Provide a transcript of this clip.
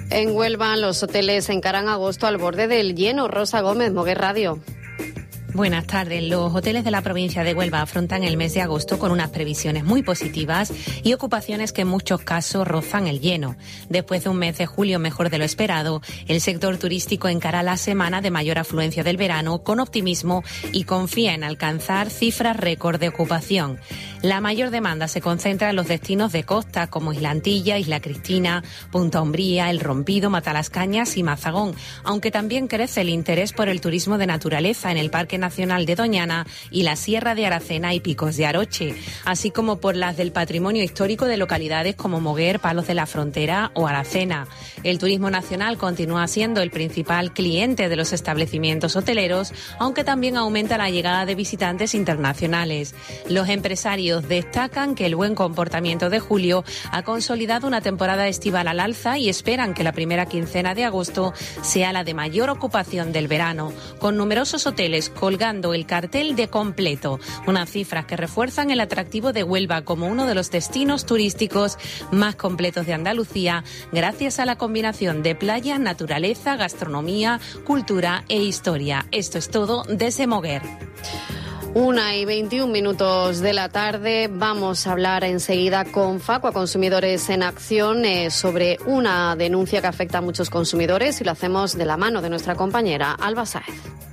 En Huelva, los hoteles encaran agosto al borde del lleno. Rosa Gómez, Moguer Radio. Buenas tardes. Los hoteles de la provincia de Huelva afrontan el mes de agosto con unas previsiones muy positivas y ocupaciones que en muchos casos rozan el lleno. Después de un mes de julio mejor de lo esperado, el sector turístico encara la semana de mayor afluencia del verano con optimismo y confía en alcanzar cifras récord de ocupación. La mayor demanda se concentra en los destinos de costa como Isla Antilla, Isla Cristina, Punta Umbría, El Rompido, Matalascañas y Mazagón, aunque también crece el interés por el turismo de naturaleza en el Parque Nacional de Doñana y la Sierra de Aracena y Picos de Aroche, así como por las del patrimonio histórico de localidades como Moguer, Palos de la Frontera o Aracena. El turismo nacional continúa siendo el principal cliente de los establecimientos hoteleros, aunque también aumenta la llegada de visitantes internacionales. Los empresarios destacan que el buen comportamiento de julio ha consolidado una temporada estival al alza y esperan que la primera quincena de agosto sea la de mayor ocupación del verano, con numerosos hoteles colgando el cartel de completo, unas cifras que refuerzan el atractivo de Huelva como uno de los destinos turísticos más completos de Andalucía, gracias a la combinación de playa, naturaleza, gastronomía, cultura e historia. Esto es todo desde Moguer. 1:21 de la tarde. Vamos a hablar enseguida con Facua Consumidores en Acción sobre una denuncia que afecta a muchos consumidores y lo hacemos de la mano de nuestra compañera Alba Sáez.